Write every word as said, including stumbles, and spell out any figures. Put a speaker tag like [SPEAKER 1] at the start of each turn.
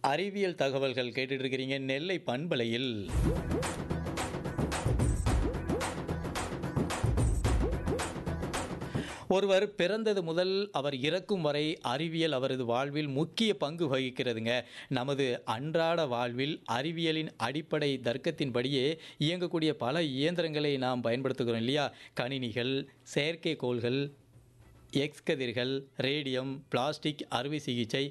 [SPEAKER 1] அறிவியல் தகவல்கள் கேட்டுட்டு இருக்கிறீங்க நெல்லை பண்பலையில். ஒருவர் பிறந்தது முதல் அவர் இறக்கும் வரை அறிவியல் அவரது வாழ்வில் முக்கிய பங்கு வகிக்கிறதுங்க. நமது அன்றாட வாழ்வில் அறிவியலின் அடிப்படை தர்க்கத்தின்படியே இயங்கக்கூடிய பல இயந்திரங்களை நாம் பயன்படுத்துகிறோம் இல்லையா? கணினிகள், செயற்கைக்கோள்கள், எக்ஸ் கதிர்கள், ரேடியம், பிளாஸ்டிக் அறுவை சிகிச்சை